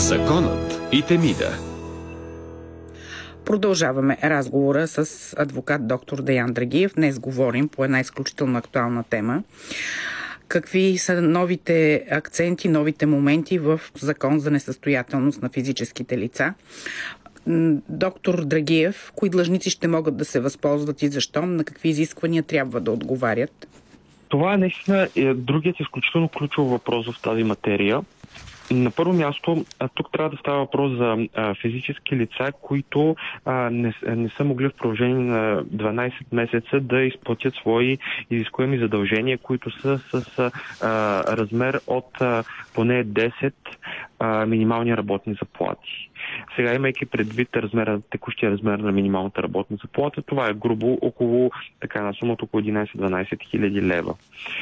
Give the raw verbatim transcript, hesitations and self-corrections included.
Законът и Темида. Продължаваме разговора с адвокат доктор Деян Драгиев. Днес говорим по една изключително актуална тема. Какви са новите акценти, новите моменти в Закон за несъстоятелност на физическите лица? Доктор Драгиев, кои длъжници ще могат да се възползват и защо? На какви изисквания трябва да отговарят? Това е наистина е другият изключително ключов въпрос в тази материя. На първо място, тук трябва да става въпрос за а, физически лица, които а, не, не са могли в продължение на дванайсет месеца да изплатят свои изискуеми задължения, които са с а, размер от а, поне десет а, минимални работни заплати. Сега, имайки предвид размера, текущия размер на минималната работна заплата, това е грубо около така на сумата около единайсет-дванайсет хиляди лева.